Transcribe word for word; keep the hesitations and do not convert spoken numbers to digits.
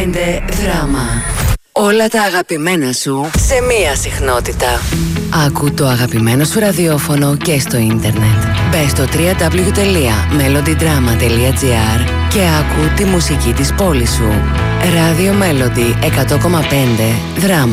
πέντε δράμα. Όλα τα αγαπημένα σου σε μία συχνότητα. Άκου το αγαπημένο σου ραδιόφωνο και στο ίντερνετ. Μπες στο double-u double-u double-u τελεία melody drama τελεία gr και άκου τη μουσική της πόλης σου. Ράδιο Melody εκατό κόμμα πέντε δράμα.